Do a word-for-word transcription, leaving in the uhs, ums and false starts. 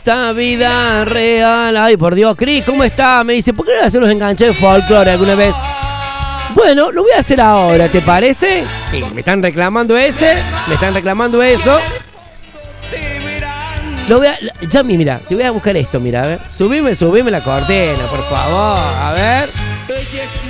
Esta vida real. Ay, por Dios, Cris, ¿cómo está? Me dice, ¿por qué no hacer los enganches de folclore alguna vez? Bueno, lo voy a hacer ahora, ¿te parece? Sí, me están reclamando ese, me están reclamando eso. Lo voy a, ya, mira, te voy a buscar esto, mira, a ver. Subime, subime la cortina, por favor, a ver.